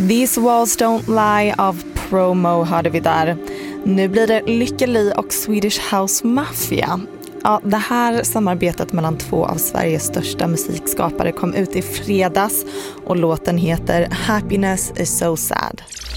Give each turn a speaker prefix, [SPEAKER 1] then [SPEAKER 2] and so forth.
[SPEAKER 1] These Walls Don't Lie av Promo hörde vi där. Nu blir det Lykke Li och Swedish House Mafia. Ja, det här samarbetet mellan två av Sveriges största musikskapare kom ut i fredags och låten heter Happiness is so sad.